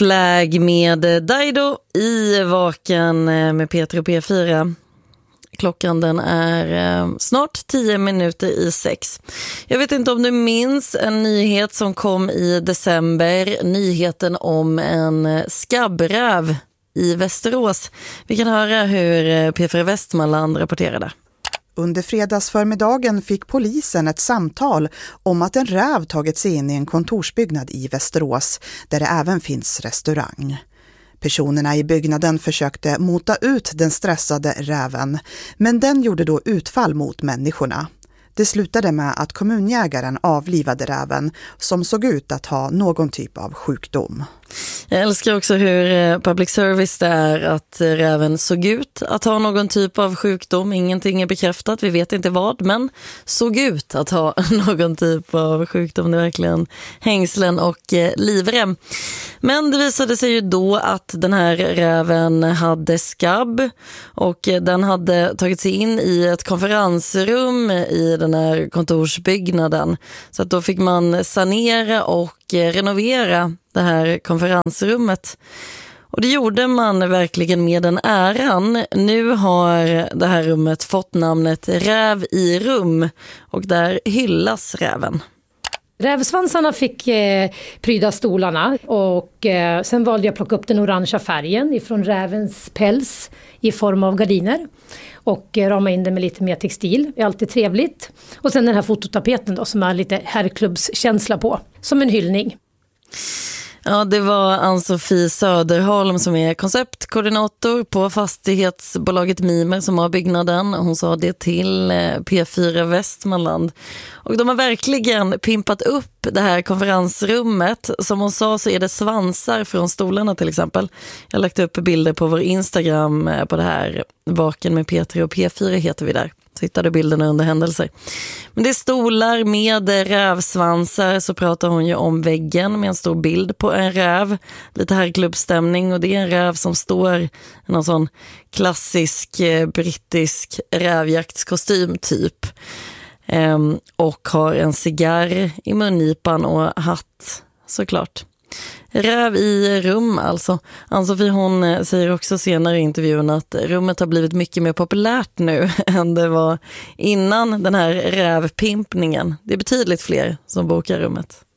Flag med Daido i Vaken med Peter och P4. Klockan den är snart 6:10. Jag vet inte om du minns en nyhet som kom i december. Nyheten om en skabbräv i Västerås. Vi kan höra hur P4 Västmanland rapporterade. Under fredagsförmiddagen fick polisen ett samtal om att en räv tagit sig in i en kontorsbyggnad i Västerås där det även finns restaurang. Personerna i byggnaden försökte mota ut den stressade räven, men den gjorde då utfall mot människorna. Det slutade med att kommunjägaren avlivade räven som såg ut att ha någon typ av sjukdom. Jag älskar också hur public service det är att räven såg ut att ha någon typ av sjukdom. Ingenting är bekräftat, vi vet inte vad, men såg ut att ha någon typ av sjukdom. Det är verkligen hängslen och livrem. Men det visade sig ju då att den här räven hade skabb och den hade tagit sig in i ett konferensrum i den här kontorsbyggnaden. Så att då fick man sanera och renovera det här konferensrummet. Och det gjorde man verkligen med den äran. Nu har det här rummet fått namnet Räv i rum och där hyllas räven. Rävsvansarna fick pryda stolarna och sen valde jag att plocka upp den orangea färgen ifrån rävens päls i form av gardiner och rama in den med lite mer textil. Det är alltid trevligt. Och sen den här fototapeten då, som är lite herrklubbskänsla på, som en hyllning. Ja, det var Ann-Sofie Söderholm som är konceptkoordinator på fastighetsbolaget Mimer som har byggnaden. Hon sa det till P4 Västmanland. Och de har verkligen pimpat upp det här konferensrummet. Som hon sa så är det svansar från stolarna till exempel. Jag har lagt upp bilder på vår Instagram på det här. Vaken med P3 och P4 heter vi där. Så hittar du bilderna under händelser. Men det är stolar med rävsvansar, så pratar hon ju om väggen med en stor bild på en räv. Lite herrklubbstämning, och det är en räv som står i någon sån klassisk brittisk rävjaktskostym typ. Och har en cigarr i mungipan och hatt såklart. Räv i rum alltså. Ann-Sofie hon säger också senare i intervjun att rummet har blivit mycket mer populärt nu än det var innan den här rävpimpningen. Det är betydligt fler som bokar rummet.